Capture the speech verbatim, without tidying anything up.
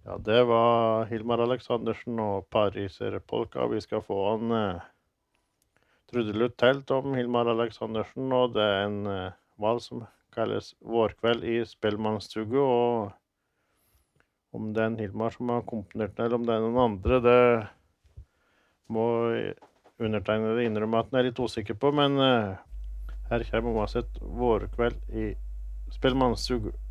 Ja, det var Hilmar Aleksandersen og Pariserpolka. Vi skal få en eh, trudelutt telt om Hilmar Aleksandersen, og det er en eh, vals som kalles Vårkveld i Spellmannsstugu, og om det er en Hilmar som har komponert den, eller om det er noen andre, det må undertegnede innrømme at den er litt usikker på, men eh, her kommer uansett Vårkveld i Spellmannsstugu.